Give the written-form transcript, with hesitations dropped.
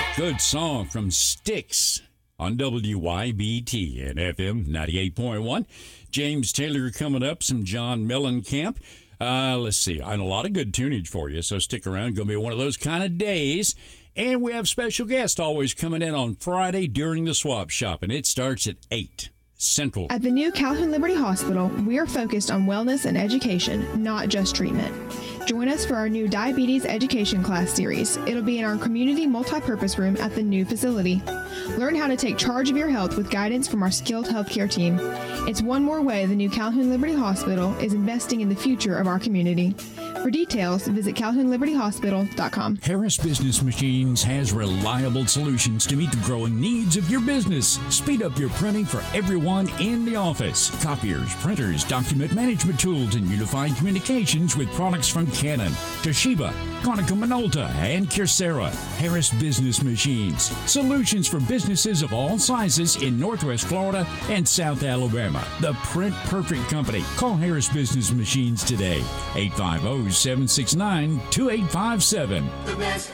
Good song from Styx on WYBT and FM 98.1. James Taylor coming up, some John Mellencamp. Let's see, and a lot of good tunage for you, so stick around. Going to be one of those kind of days. And we have special guests always coming in on Friday during the swap shop, and it starts at 8 Central. At the new Calhoun Liberty Hospital, we are focused on wellness and education, not just treatment. Join us for our new Diabetes Education Class Series. It'll be in our community multipurpose room at the new facility. Learn how to take charge of your health with guidance from our skilled healthcare team. It's one more way the new Calhoun Liberty Hospital is investing in the future of our community. For details, visit CalhounLibertyHospital.com. Harris Business Machines has reliable solutions to meet the growing needs of your business. Speed up your printing for everyone in the office. Copiers, printers, document management tools, and unified communications with products from Canon, Toshiba, Konica Minolta, and Kyocera. Harris Business Machines. Solutions for businesses of all sizes in Northwest Florida and South Alabama. The Print Perfect Company. Call Harris Business Machines today. 850-769-2857.